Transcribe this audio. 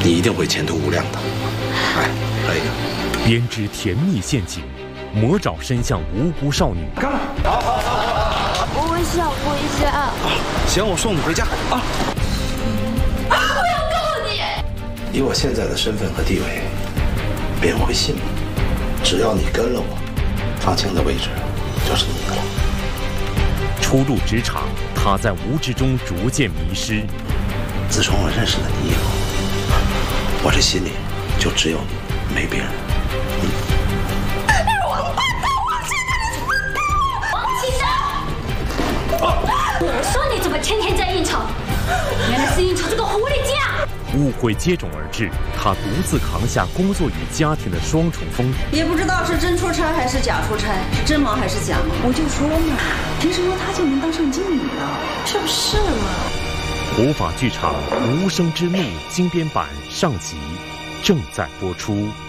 你一定会前途无量的。来，来一个。 编织甜蜜陷阱，魔爪伸向无辜少女。 干了！好， 我想回家。 行，我送你回家啊！ 我要告你！ 以我现在的身份和地位，别人会信吗？只要你跟了我，方清的位置就是你的了。 初入职场，他在无知中逐渐迷失。 自从我认识了你以后，我这心里就只有你，没别人。 我说你怎么天天在应酬？原来是应酬这个狐狸精啊！ 误会接踵而至，他独自扛下工作与家庭的双重风雨。 也不知道是真出差还是假出差，是真忙还是假忙。我就说嘛，凭什么他就能当上经理了？是不是嘛？ 国法剧场《无声之怒》精编版上集正在播出。